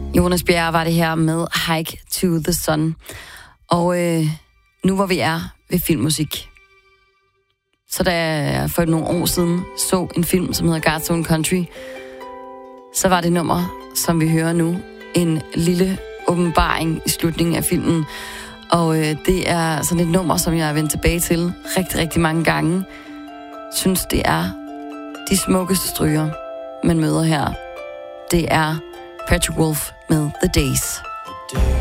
Jonas Bjerre var det her med Hike to the Sun. Og nu hvor vi er ved filmmusik, så da jeg for nogle år siden så en film, som hedder God's Own Country, så var det nummer, som vi hører nu, en lille åbenbaring i slutningen af filmen. Og det er sådan et nummer, som jeg har vendt tilbage til rigtig, rigtig mange gange. Synes, det er de smukkeste stryger, man møder her. Det er Patrick Wolf med The Days.